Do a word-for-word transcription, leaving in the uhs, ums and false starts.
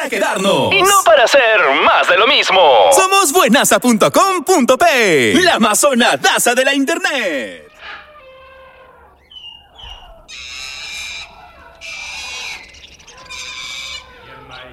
para quedarnos. Y no para hacer más de lo mismo. Somos buenaza punto com punto pe, la más sonadaza de la internet.